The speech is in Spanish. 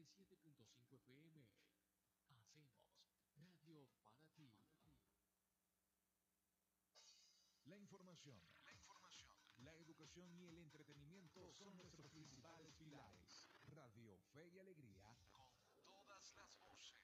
97.5 FM. Hacemos radio para ti. La información, la educación y el entretenimiento son nuestros principales pilares. Radio Fe y Alegría, con todas las voces.